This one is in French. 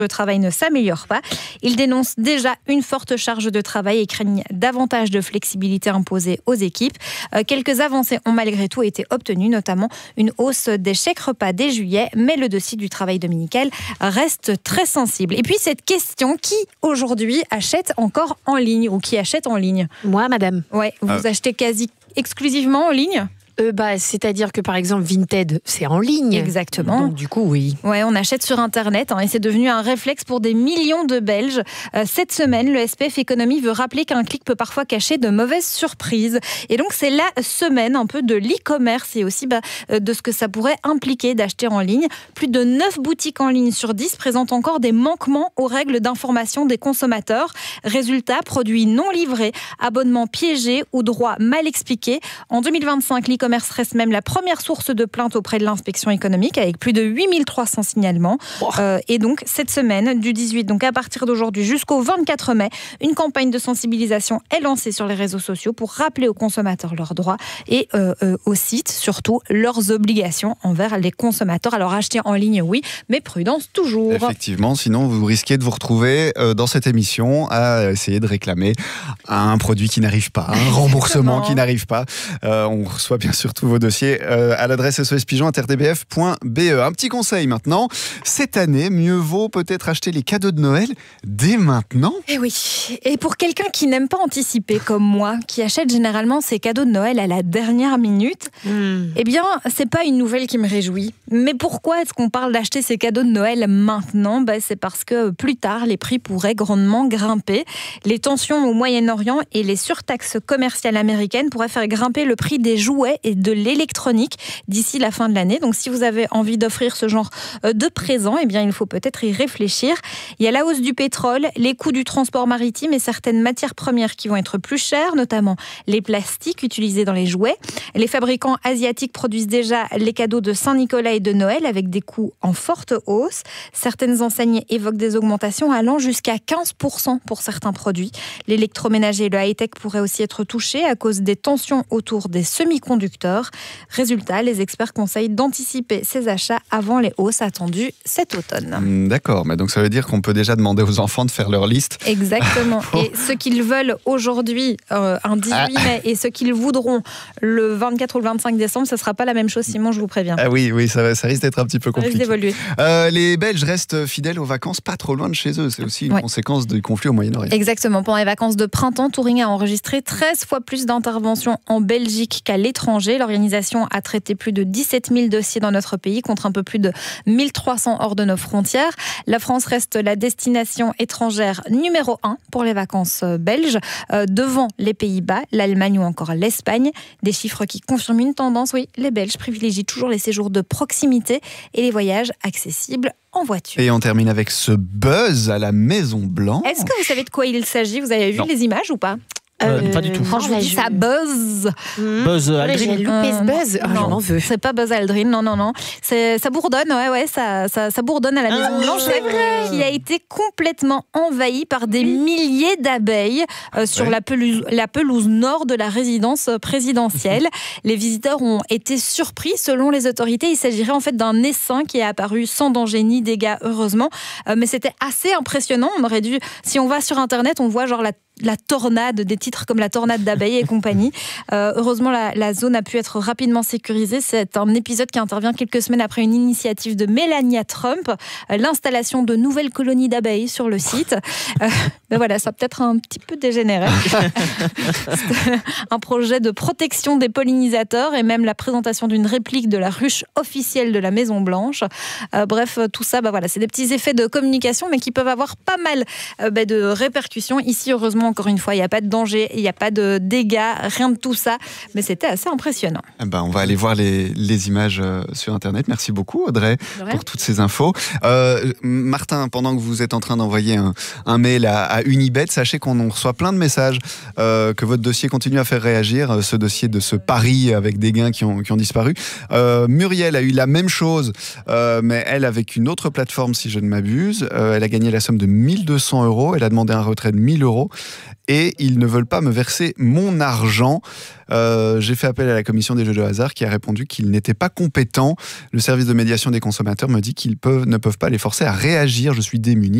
Le travail ne s'améliore pas. Ils dénoncent déjà une forte charge de travail et craignent davantage de flexibilité imposée aux équipes. Quelques avancées ont malgré tout été obtenues, notamment une hausse des chèques repas dès juillet, mais le dossier du travail dominical reste très sensible. Et puis cette question, qui aujourd'hui achète encore en ligne ou qui achète en ligne ? Moi, madame. Ouais, vous achetez quasi exclusivement en ligne ? C'est-à-dire que par exemple Vinted, c'est en ligne. Exactement. Donc du coup, oui. Ouais, on achète sur Internet et c'est devenu un réflexe pour des millions de Belges. Cette semaine, le SPF Économie veut rappeler qu'un clic peut parfois cacher de mauvaises surprises. Et donc, c'est la semaine un peu de l'e-commerce et aussi de ce que ça pourrait impliquer d'acheter en ligne. Plus de 9 boutiques en ligne sur 10 présentent encore des manquements aux règles d'information des consommateurs. Résultat, produits non livrés, abonnements piégés ou droits mal expliqués. En 2025, l'e-commerce reste même la première source de plaintes auprès de l'inspection économique avec plus de 8300 signalements. Et donc, cette semaine, du 18, donc à partir d'aujourd'hui jusqu'au 24 mai, une campagne de sensibilisation est lancée sur les réseaux sociaux pour rappeler aux consommateurs leurs droits et aux sites, surtout, leurs obligations envers les consommateurs. Alors, acheter en ligne, oui, mais prudence toujours. Effectivement, sinon vous risquez de vous retrouver dans cette émission à essayer de réclamer un produit qui n'arrive pas, un remboursement qui n'arrive pas. On reçoit bien sûr tous vos dossiers à l'adresse sospigeon@rdbf.be. Un petit conseil maintenant, cette année, mieux vaut peut-être acheter les cadeaux de Noël dès maintenant. Eh oui, et pour quelqu'un qui n'aime pas anticiper comme moi, qui achète généralement ses cadeaux de Noël à la dernière minute, eh bien, c'est pas une nouvelle qui me réjouit. Mais pourquoi est-ce qu'on parle d'acheter ses cadeaux de Noël maintenant ? C'est parce que plus tard, les prix pourraient grandement grimper. Les tensions au Moyen-Orient et les surtaxes commerciales américaines pourraient faire grimper le prix des jouets et de l'électronique d'ici la fin de l'année. Donc si vous avez envie d'offrir ce genre de présent, eh bien il faut peut-être y réfléchir. Il y a la hausse du pétrole, les coûts du transport maritime et certaines matières premières qui vont être plus chères, notamment les plastiques utilisés dans les jouets. Les fabricants asiatiques produisent déjà les cadeaux de Saint-Nicolas et de Noël avec des coûts en forte hausse. Certaines enseignes évoquent des augmentations allant jusqu'à 15% pour certains produits. L'électroménager et le high-tech pourraient aussi être touchés à cause des tensions autour des semi-conducteurs. Résultat, les experts conseillent d'anticiper ces achats avant les hausses attendues cet automne. D'accord, mais donc ça veut dire qu'on peut déjà demander aux enfants de faire leur liste. Exactement. Et ceux qu'ils veulent aujourd'hui, un 18 mai, et ceux qu'ils voudront le 24 ou le 25 décembre, ce ne sera pas la même chose, Simon, je vous préviens. Ah oui, ça risque d'être un petit peu compliqué. Ça risque d'évoluer. Les Belges restent fidèles aux vacances, pas trop loin de chez eux. C'est aussi une conséquence du conflit au Moyen-Orient. Exactement. Pendant les vacances de printemps, Touring a enregistré 13 fois plus d'interventions en Belgique qu'à l'étranger. L'organisation a traité plus de 17 000 dossiers dans notre pays, contre un peu plus de 1300 hors de nos frontières. La France reste la destination étrangère numéro 1 pour les vacances belges, devant les Pays-Bas, l'Allemagne ou encore l'Espagne. Des chiffres qui confirment une tendance. Oui, les Belges privilégient toujours les séjours de proximité et les voyages accessibles en voiture. Et on termine avec ce buzz à la Maison Blanche. Est-ce que vous savez de quoi il s'agit ? Vous avez vu les images ou pas ? Pas du tout. Quand je vous dis ça buzz. Buzz Aldrin. J'ai loupé ce buzz. Non, je m'en veux. C'est pas Buzz Aldrin, non. Ça bourdonne, ça bourdonne à la Maison Blanche, qui a été complètement envahie par des milliers d'abeilles sur la pelouse nord de la résidence présidentielle. Les visiteurs ont été surpris. Selon les autorités, il s'agirait en fait d'un essaim qui est apparu sans danger ni dégâts, heureusement. Mais c'était assez impressionnant. On aurait dû, si on va sur Internet, on voit genre la tornade, des titres comme la tornade d'abeilles et compagnie. Heureusement, la zone a pu être rapidement sécurisée. C'est un épisode qui intervient quelques semaines après une initiative de Melania Trump, l'installation de nouvelles colonies d'abeilles sur le site. Mais voilà, ça a peut-être un petit peu dégénéré. Un projet de protection des pollinisateurs et même la présentation d'une réplique de la ruche officielle de la Maison Blanche. Bref, tout ça, c'est des petits effets de communication, mais qui peuvent avoir pas mal de répercussions. Ici, heureusement, encore une fois, il n'y a pas de danger, il n'y a pas de dégâts, rien de tout ça. Mais c'était assez impressionnant. On va aller voir les images sur Internet. Merci beaucoup, Audrey, pour toutes ces infos. Martin, pendant que vous êtes en train d'envoyer un mail à Unibet, sachez qu'on reçoit plein de messages, que votre dossier continue à faire réagir, ce dossier de ce pari avec des gains qui ont disparu. Muriel a eu la même chose, mais elle avec une autre plateforme, si je ne m'abuse. Elle a gagné la somme de 1 200 €. Elle a demandé un retrait de 1 000 €. et ils ne veulent pas me verser mon argent. J'ai fait appel à la commission des jeux de hasard qui a répondu qu'ils n'étaient pas compétents. Le service de médiation des consommateurs me dit qu'ils ne peuvent pas les forcer à réagir. Je suis démuni.